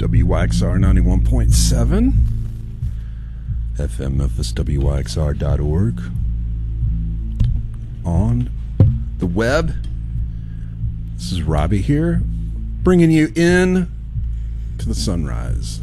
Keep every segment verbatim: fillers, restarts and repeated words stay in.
W Y X R ninety-one point seven, F M Memphis, W Y X R dot org. On the web, this is Robbie here, bringing you in to the sunrise.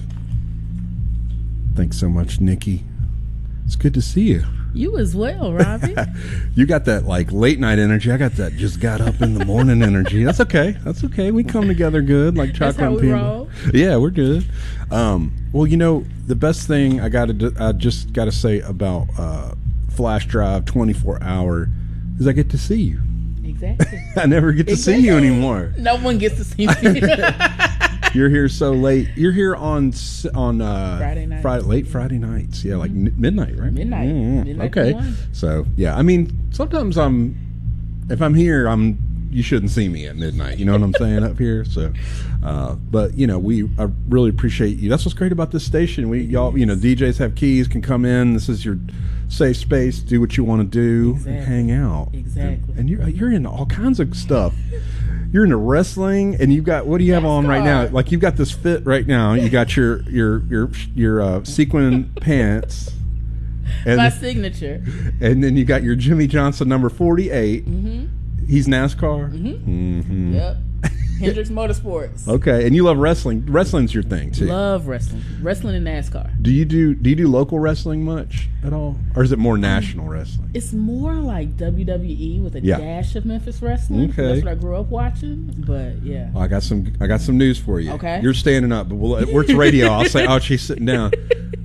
Thanks so much, Nikki. It's good to see you. You as well, Robbie. You got that like late night energy. I got that just got up in the morning energy. That's okay. That's okay. We come together good, like chocolate That's how and we peanut. roll. Yeah, we're good. Um, well, you know, the best thing I got to I just got to say about uh, Flash Drive twenty-four hour is I get to see you. Exactly. I never get to exactly. see you anymore. No one gets to see me. You're here so late. You're here on s- on uh, Friday nights. Friday, late Friday nights. Yeah, like n- midnight, right? Midnight. Mm-hmm. Midnight Okay. to one. So yeah, I mean, sometimes I'm if I'm here, I'm you shouldn't see me at midnight. You know what I'm saying up here. So, uh, but you know, we I really appreciate you. That's what's great about this station. We y'all, you know, D Js have keys, can come in. This is your safe space. Do what you want to do Exactly. and hang out. Exactly. And, and you're you're in all kinds of stuff. You're into wrestling, and you've got what do you have on right now? Like you've got this fit right now. You got your your your your uh, sequin pants, and my signature. and then you got your Jimmy Johnson number forty-eight. Mm-hmm. He's NASCAR. Mm-hmm. Mm-hmm. Yep. Hendrix Motorsports. Okay, and you love wrestling. Wrestling's your thing too. Love wrestling. Wrestling and NASCAR. Do you do do you do local wrestling much at all, or is it more national wrestling? It's more like W W E with a Yeah. dash of Memphis wrestling. Okay. That's what I grew up watching. But yeah. Well, I got some. I got some news for you. Okay. You're standing up, but we'll, we're to radio. I'll say, oh, she's sitting down.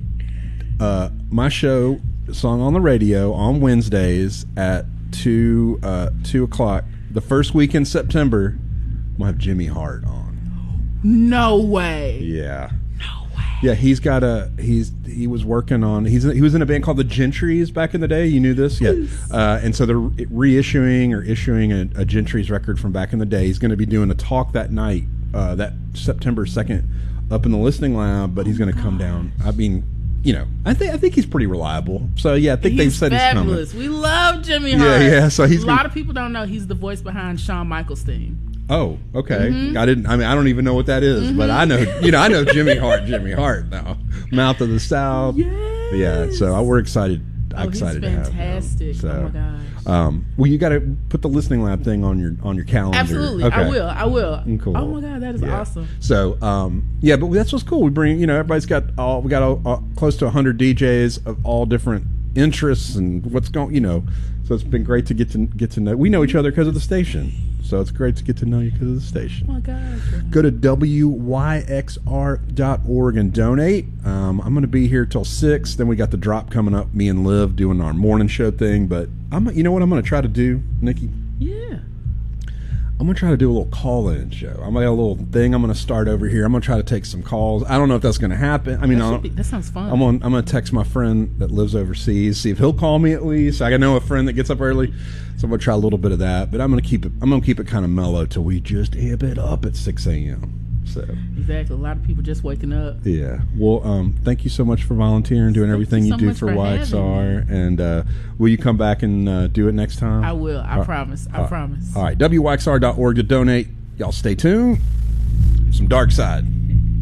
Uh, my show, song on the radio on Wednesdays at two uh, two o'clock. The first week in September, we'll have Jimmy Hart on. No way. Yeah. No way. Yeah, he's got a he's he was working on he's he was in a band called the Gentrys back in the day. You knew this, yeah. Uh, and so they're reissuing or issuing a, a Gentrys record from back in the day. He's going to be doing a talk that night, uh, that September second, up in the listening lab. But he's going to come down. I mean, you know, I think I think he's pretty reliable. So yeah, I think they've He's said fabulous. he's coming. We love Jimmy Yeah, Hart. yeah, so he's a gonna- lot of people don't know he's the voice behind Shawn Michaels' theme. Oh, okay. Mm-hmm. I didn't. I mean, I don't even know what that is, mm-hmm. but I know. You know, I know Jimmy Hart. Jimmy Hart now, Mouth of the South. Yes. Yeah. So I, we're excited. Oh, I'm excited he's to have fantastic. him. So, oh my gosh. Um, well, you got to put the listening lab thing on your on your calendar. Absolutely. Okay. I will. I will. Cool. Oh my God, that is Yeah. awesome. So, um, yeah, but that's what's cool. We bring, you know, everybody's got all we got all, all, close to one hundred D Js of all different interests and what's going, you know. So it's been great to get to get to know. We know each other because of the station. So it's great to get to know you because of the station. Oh my gosh. Go to W Y X R dot org and donate. Um, I'm going to be here till six. Then we got the drop coming up. Me and Liv doing our morning show thing. But I'm, you know what I'm going to try to do, Nikki? Yeah. I'm going to try to do a little call-in show. I'm going to have a little thing I'm going to start over here. I'm going to try to take some calls. I don't know if that's going to happen. I mean, That, I should be, don't, that sounds fun. I'm on. I'm going to text my friend that lives overseas, see if he'll call me at least. I know a friend that gets up early, so I'm going to try a little bit of that. But I'm going to keep it. I'm going to keep it kind of mellow till we just amp it up at six a.m. So Exactly. A lot of people just waking up. yeah. Well, um, thank you so much for volunteering, doing Thank everything you you, so do much for, for Y X R. having And uh, will you come back and uh, do it next time? I will. I All- promise. I all- promise. All right. W Y X R dot org to donate. Y'all stay tuned. Some Dark Side.